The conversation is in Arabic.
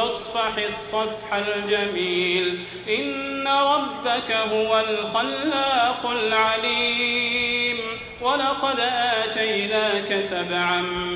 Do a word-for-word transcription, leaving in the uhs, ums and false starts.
فاصفح الصفح الجميل إن ربك هو الخلاق العليم ولقد آتيناك سبعا